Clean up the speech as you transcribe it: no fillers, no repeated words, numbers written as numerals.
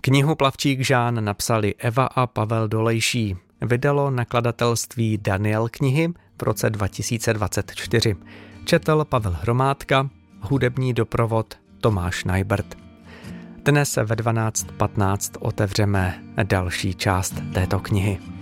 Knihu Plavčík Žán napsali Eva a Pavel Dolejší. Vydalo nakladatelství Daniel knihy v roce 2024. Četl Pavel Hromádka, hudební doprovod Tomáš Najbrt. Dnes ve 12:15 otevřeme další část této knihy.